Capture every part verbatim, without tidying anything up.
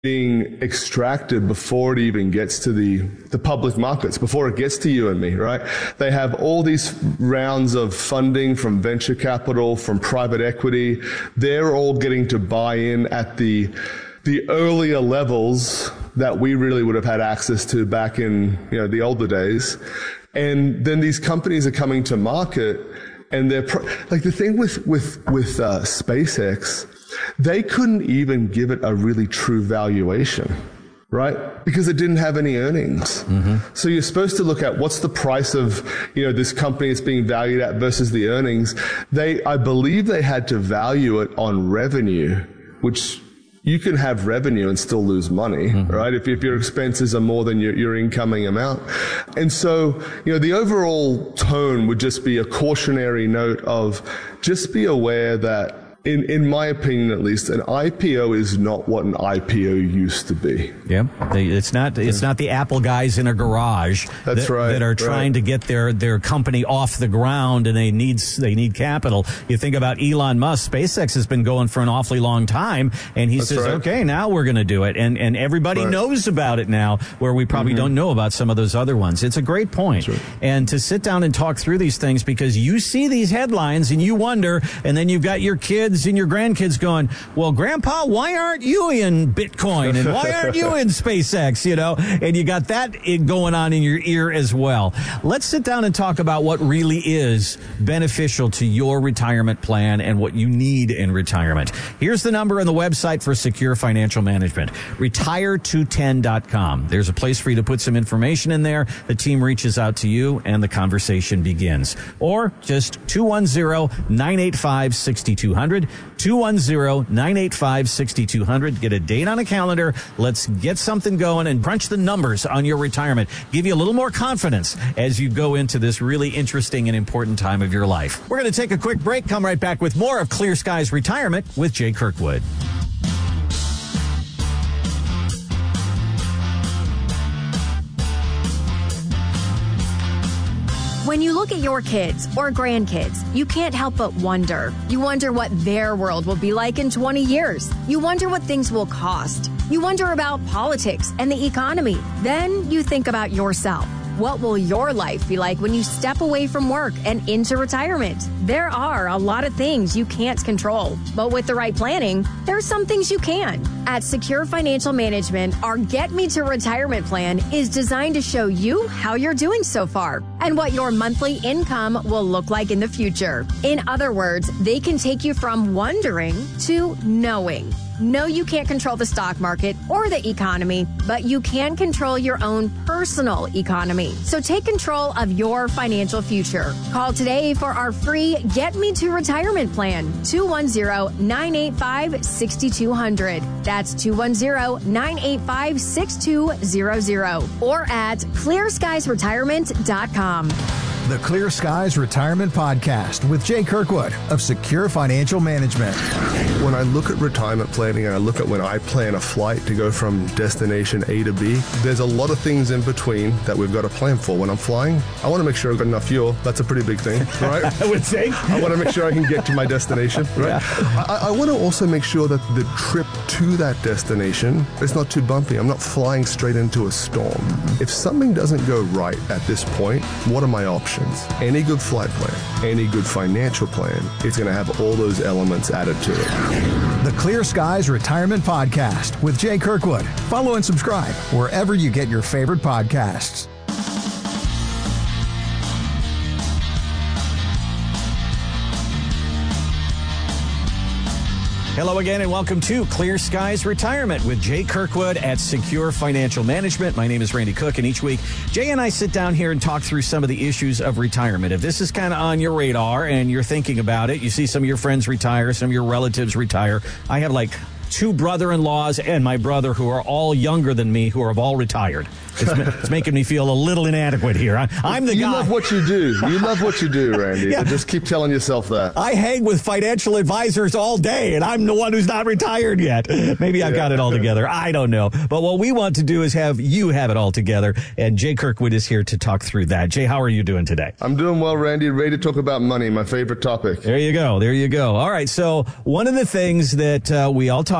being extracted before it even gets to the, the public markets, before it gets to you and me, right? They have all these rounds of funding from venture capital, from private equity. They're all getting to buy in at the the earlier levels that we really would have had access to back in, you know, the older days. And then these companies are coming to market, and they're pro- like the thing with with with uh, SpaceX. They couldn't even give it a really true valuation, right? Because it didn't have any earnings. Mm-hmm. So you're supposed to look at what's the price of, you know, this company it's being valued at versus the earnings. They, I believe they had to value it on revenue, which you can have revenue and still lose money, mm-hmm. right? If, if your expenses are more than your, your incoming amount. And so, you know, the overall tone would just be a cautionary note of just be aware that In in my opinion, at least, an I P O is not what an I P O used to be. Yeah, they, it's not. It's not the Apple guys in a garage. That's that, right. That are trying right. to get their, their company off the ground, and they need they need capital. You think about Elon Musk. SpaceX has been going for an awfully long time, and he That's says, right. "Okay, now we're going to do it," and and everybody right. knows about it now, where we probably mm-hmm. don't know about some of those other ones. It's a great point, right. And to sit down and talk through these things, because you see these headlines and you wonder, and then you've got your kids and your grandkids going, well, Grandpa, why aren't you in Bitcoin? And why aren't you in SpaceX? You know, and you got that going on in your ear as well. Let's sit down and talk about what really is beneficial to your retirement plan and what you need in retirement. Here's the number on the website for Secure Financial Management, retire two ten dot com. There's a place for you to put some information in there. The team reaches out to you and the conversation begins. Or just two one zero, nine eight five, six two zero zero, two one zero, nine eight five, six two zero zero. Get a date on a calendar. Let's get something going and crunch the numbers on your retirement. Give you a little more confidence as you go into this really interesting and important time of your life. We're going to take a quick break. Come right back with more of Clear Skies Retirement with Jay Kirkwood. When you look at your kids or grandkids, you can't help but wonder. You wonder what their world will be like in twenty years. You wonder what things will cost. You wonder about politics and the economy. Then you think about yourself. What will your life be like when you step away from work and into retirement? There are a lot of things you can't control, but with the right planning, there are some things you can. At Secure Financial Management, our Get Me to Retirement plan is designed to show you how you're doing so far and what your monthly income will look like in the future. In other words, they can take you from wondering to knowing. No, you can't control the stock market or the economy, but you can control your own personal economy. So take control of your financial future. Call today for our free Get Me to Retirement plan, two one zero, nine eight five, six two zero zero. That's two one zero, nine eight five, six two zero zero or at clear skies retirement dot com. The Clear Skies Retirement Podcast with Jay Kirkwood of Secure Financial Management. When I look at retirement planning and I look at when I plan a flight to go from destination A to B, there's a lot of things in between that we've got to plan for. When I'm flying, I want to make sure I've got enough fuel. That's a pretty big thing, right? I would say. I want to make sure I can get to my destination, right? Yeah. I, I want to also make sure that the trip to that destination is not too bumpy. I'm not flying straight into a storm. If something doesn't go right at this point, what are my options? Any good flight plan, any good financial plan, it's going to have all those elements added to it. The Clear Skies Retirement Podcast with Jay Kirkwood. Follow and subscribe wherever you get your favorite podcasts. Hello again and welcome to Clear Skies Retirement with Jay Kirkwood at Secure Financial Management. My name is Randy Cook, and each week Jay and I sit down here and talk through some of the issues of retirement. If this is kind of on your radar and you're thinking about it, you see some of your friends retire, some of your relatives retire. I have like two brother-in-laws and my brother who are all younger than me who are all retired. It's, it's making me feel a little inadequate here. I, I'm the you guy. You love what you do. You love what you do, Randy. Yeah. So just keep telling yourself that. I hang with financial advisors all day, and I'm the one who's not retired yet. Maybe I've yeah. got it all together. I don't know. But what we want to do is have you have it all together, and Jay Kirkwood is here to talk through that. Jay, how are you doing today? I'm doing well, Randy. Ready to talk about money, my favorite topic. There you go. There you go. All right. So one of the things that uh, we all talk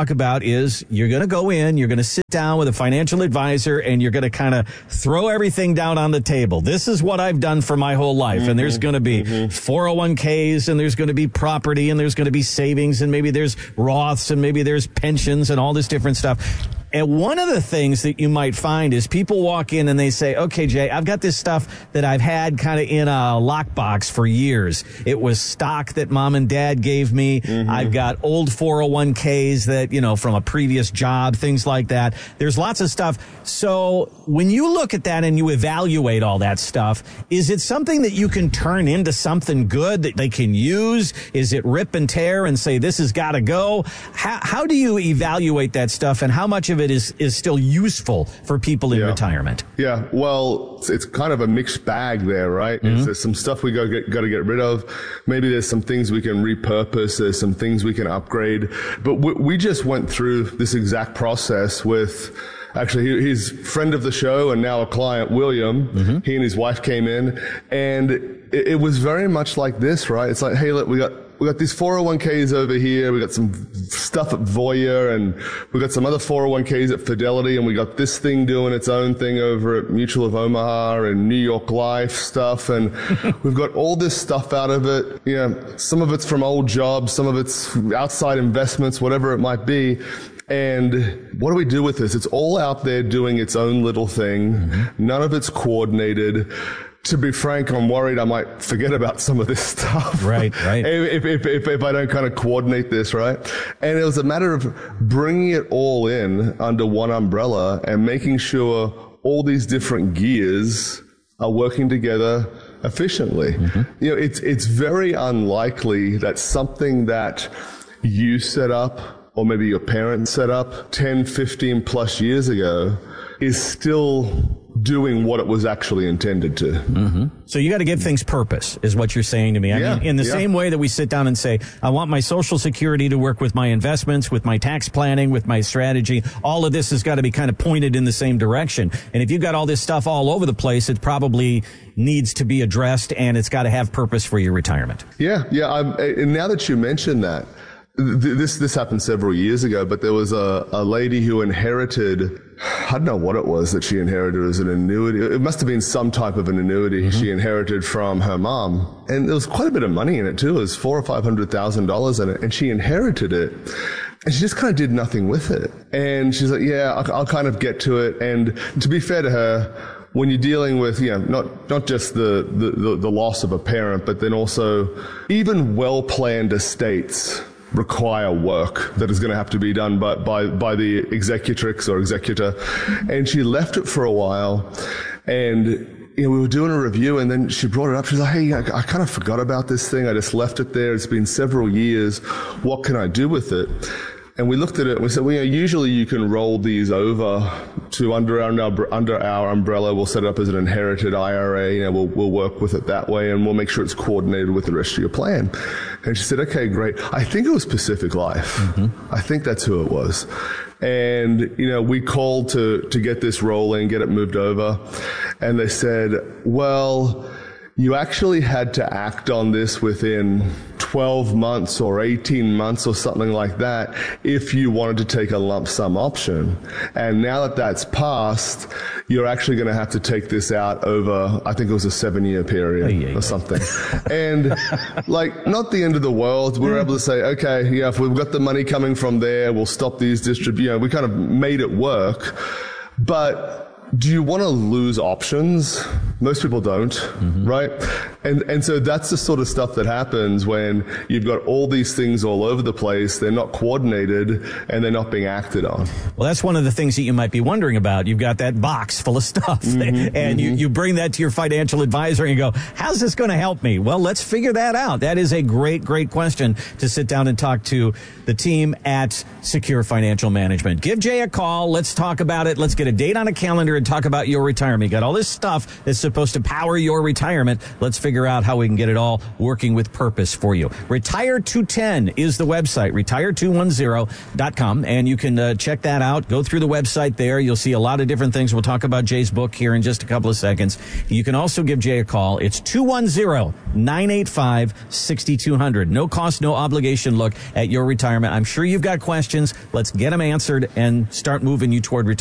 talk about is you're going to go in, you're going to sit down with a financial advisor, and you're going to kind of throw everything down on the table. This is what I've done for my whole life. Mm-hmm. And there's going to be mm-hmm. four oh one k's, and there's going to be property, and there's going to be savings, and maybe there's Roths, and maybe there's pensions and all this different stuff. And one of the things that you might find is people walk in and they say, okay, Jay, I've got this stuff that I've had kind of in a lockbox for years. It was stock that mom and dad gave me. Mm-hmm. I've got old four oh one k's that, you know, from a previous job, things like that. There's lots of stuff. So when you look at that and you evaluate all that stuff, is it something that you can turn into something good that they can use? Is it rip and tear and say, this has got to go? How, how do you evaluate that stuff, and how much of it is, is still useful for people in yeah. retirement? Yeah, well, it's, it's kind of a mixed bag there, right? Mm-hmm. There's some stuff we got to get, get rid of. Maybe there's some things we can repurpose. There's some things we can upgrade. But we, we just went through this exact process with, actually, he's friend of the show and now a client, William. Mm-hmm. He and his wife came in, and it, it was very much like this, right? It's like, hey, look, we got we got these four oh one k's over here. We got some stuff at Voya, and we got some other four oh one k's at Fidelity, and we got this thing doing its own thing over at Mutual of Omaha and New York Life stuff, and we've got all this stuff out of it. You know, some of it's from old jobs, some of it's outside investments, whatever it might be. And what do we do with this? It's all out there doing its own little thing. Mm-hmm. None of it's coordinated. To be frank, I'm worried I might forget about some of this stuff. Right, right. if, if, if, if I don't kind of coordinate this, right? And it was a matter of bringing it all in under one umbrella and making sure all these different gears are working together efficiently. Mm-hmm. You know, it's, it's very unlikely that something that you set up, or maybe your parents set up ten, fifteen plus years ago, is still doing what it was actually intended to. Mm-hmm. So you got to give things purpose, is what you're saying to me. I yeah, mean, in the yeah. same way that we sit down and say, I want my Social Security to work with my investments, with my tax planning, with my strategy. All of this has got to be kind of pointed in the same direction. And if you've got all this stuff all over the place, it probably needs to be addressed, and it's got to have purpose for your retirement. Yeah, yeah. I'm, and now that you mention that, This this happened several years ago, but there was a, a lady who inherited, I don't know what it was that she inherited as an annuity. It must have been some type of an annuity mm-hmm. she inherited from her mom. And there was quite a bit of money in it too. It was four or five hundred thousand dollars in it. And she inherited it. And she just kind of did nothing with it. And she's like, yeah, I'll, I'll kind of get to it. And to be fair to her, when you're dealing with, you know, not, not just the, the, the, the loss of a parent, but then also even well-planned estates require work that is going to have to be done by, by, by the executrix or executor. And she left it for a while, and you know, we were doing a review, and then she brought it up. She's like, hey, I, I kind of forgot about this thing. I just left it there. It's been several years. What can I do with it? And we looked at it and we said, well, you know, usually you can roll these over to under our, under our umbrella. We'll set it up as an inherited I R A. You know, we'll, we'll work with it that way, and we'll make sure it's coordinated with the rest of your plan. And she said, okay, great. I think it was Pacific Life. Mm-hmm. I think that's who it was. And, you know, we called to, to get this rolling, get it moved over. And they said, well, you actually had to act on this within twelve months or eighteen months or something like that if you wanted to take a lump sum option. And now that that's passed, you're actually going to have to take this out over, I think it was a seven year period oh, yeah, or something. And like, not the end of the world. We were able to say, okay, yeah, if we've got the money coming from there, we'll stop these distribute. You know, we kind of made it work. But do you want to lose options? Most people don't, mm-hmm. right? And and so that's the sort of stuff that happens when you've got all these things all over the place. They're not coordinated, and they're not being acted on. Well, that's one of the things that you might be wondering about. You've got that box full of stuff, mm-hmm, and mm-hmm. you, you bring that to your financial advisor and you go, how's this going to help me? Well, let's figure that out. That is a great, great question to sit down and talk to the team at Secure Financial Management. Give Jay a call. Let's talk about it. Let's get a date on a calendar and talk about your retirement. You got all this stuff that's supposed to power your retirement. Let's figure out how we can get it all working with purpose for you. Retire two ten is the website, retire two ten dot com, and you can uh, check that out. Go through the website there. You'll see a lot of different things. We'll talk about Jay's book here in just a couple of seconds. You can also give Jay a call. It's two one zero, nine eight five, six two zero zero. No cost, no obligation look at your retirement. I'm sure you've got questions. Let's get them answered and start moving you toward retirement.